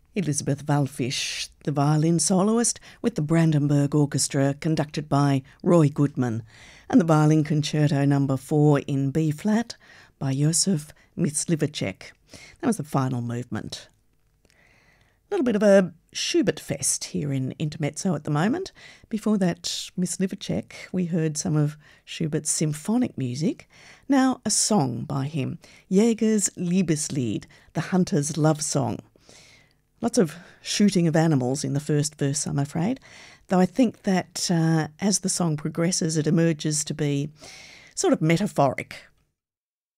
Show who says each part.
Speaker 1: Elizabeth Wallfisch, the violin soloist, with the Brandenburg Orchestra conducted by Roy Goodman, and the Violin Concerto No. 4 in B-flat by Josef Myslivacek. That was the final movement. A little bit of a Schubert fest here in Intermezzo at the moment. Before that, Myslivacek, we heard some of Schubert's symphonic music. Now a song by him, Jäger's Liebeslied, the hunter's love song. Lots of shooting of animals in the first verse, I'm afraid, though I think that as the song progresses, it emerges to be sort of metaphoric